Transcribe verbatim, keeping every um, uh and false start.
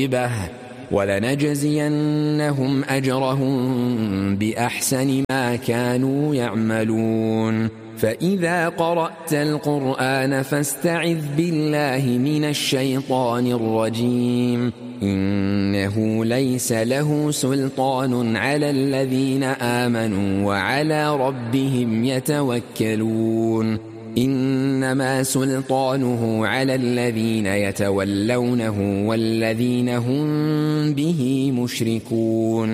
ولنجزينهم أجرهم بأحسن ما كانوا يعملون. فإذا قرأت القرآن فاستعذ بالله من الشيطان الرجيم. إنه ليس له سلطان على الذين آمنوا وعلى ربهم يتوكلون. إنما سلطانه على الذين يتولونه والذين هم به مشركون.